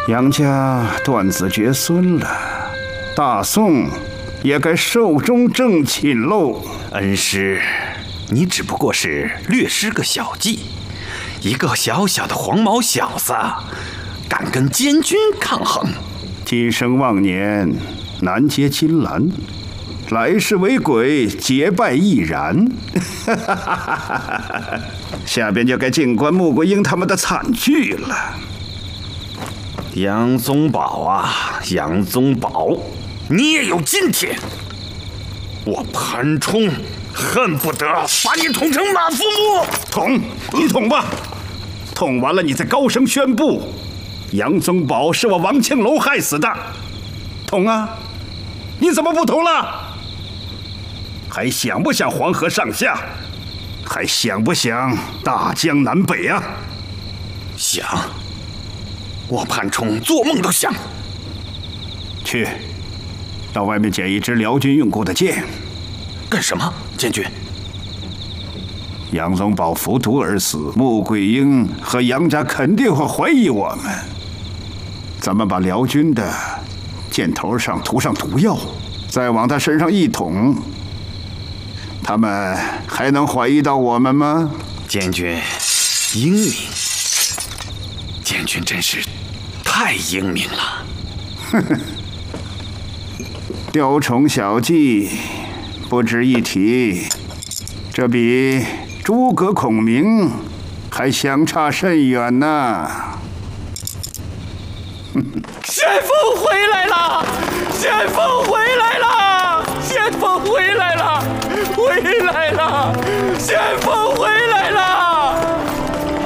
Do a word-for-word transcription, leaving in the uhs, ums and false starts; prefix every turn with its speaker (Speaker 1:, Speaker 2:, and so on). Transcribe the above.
Speaker 1: 杨家断子绝孙了，大宋也该寿终正寝喽。
Speaker 2: 恩师，你只不过是略施个小计，一个小小的黄毛小子，敢跟监军抗衡？
Speaker 1: 今生忘年，难接金兰；来世为鬼，结拜亦然。下边就该静观穆桂英他们的惨剧了。
Speaker 2: 杨宗保啊，杨宗保，你也有今天！我潘冲恨不得把你捅成马腹木！
Speaker 1: 捅，你捅吧，捅完了你再高声宣布，杨宗保是我王庆楼害死的。捅啊！你怎么不捅了？还想不想黄河上下？还想不想大江南北啊？
Speaker 2: 想，我潘冲做梦都想。
Speaker 1: 去，到外面捡一支辽军用过的剑。
Speaker 2: 干什么，监军？
Speaker 1: 杨宗保服毒而死，穆桂英和杨家肯定会怀疑我们。咱们把辽军的箭头上涂上毒药，再往他身上一捅，他们还能怀疑到我们吗？
Speaker 2: 监军英明，监军真是太英明了。
Speaker 1: 哼哼，雕虫小技不值一提，这比诸葛孔明还相差甚远呢。
Speaker 3: 先锋回来了！先锋回来了！先锋回来了！回来了！先锋回来了！